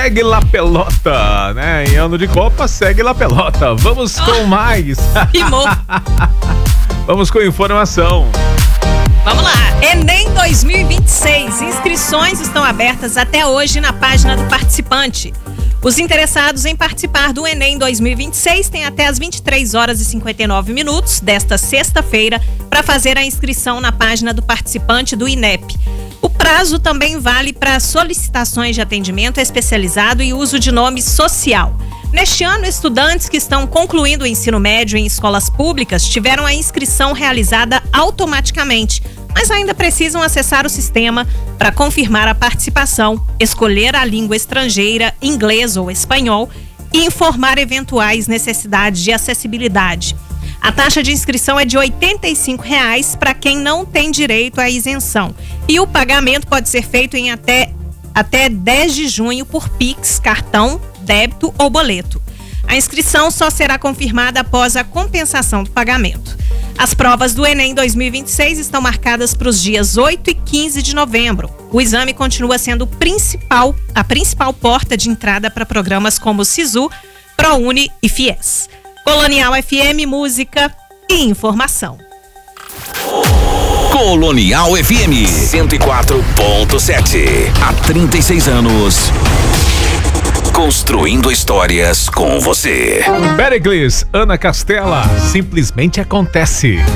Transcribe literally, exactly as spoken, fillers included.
segue La Pelota, né? Em ano de Copa, segue La Pelota. Vamos com mais. Rimou. Vamos com informação. Vamos lá. Enem dois mil e vinte e seis. Inscrições estão abertas até hoje na página do participante. Os interessados em participar do Enem dois mil e vinte e seis têm até as vinte e três horas e cinquenta e nove minutos desta sexta-feira para fazer a inscrição na página do participante do INEP. O prazo também vale para solicitações de atendimento especializado e uso de nome social. Neste ano, estudantes que estão concluindo o ensino médio em escolas públicas tiveram a inscrição realizada automaticamente, mas ainda precisam acessar o sistema para confirmar a participação, escolher a língua estrangeira, inglês ou espanhol, e informar eventuais necessidades de acessibilidade. A taxa de inscrição é de oitenta e cinco reais para quem não tem direito à isenção. E o pagamento pode ser feito em até, até dez de junho por Pix, cartão, débito ou boleto. A inscrição só será confirmada após a compensação do pagamento. As provas do Enem dois mil e vinte e seis estão marcadas para os dias oito e quinze de novembro. O exame continua sendo o principal, a principal porta de entrada para programas como Sisu, ProUni e Fies. Colonial F M, música e informação. Colonial F M cento e quatro ponto sete. Há trinta e seis anos. Construindo histórias com você. Pericles, Ana Castela, simplesmente acontece.